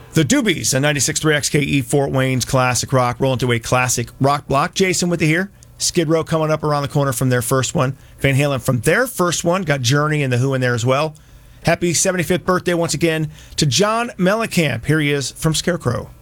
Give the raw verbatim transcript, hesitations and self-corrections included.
The Doobies, a ninety-six point three X K E Fort Wayne's classic rock, rolling to a classic rock block. Jason with you here. Skid Row coming up around the corner from their first one. Van Halen from their first one. Got Journey and The Who in there as well. Happy seventy-fifth birthday once again to John Mellencamp. Here he is from Scarecrow.